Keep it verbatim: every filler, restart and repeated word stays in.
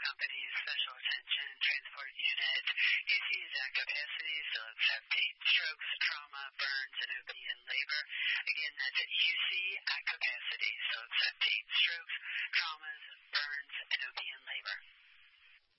companies, special attention, transport unit. U C is at capacity, so accepting strokes, trauma, burns, and O B and labor. Again, that's at U C at capacity, so accepting strokes, traumas,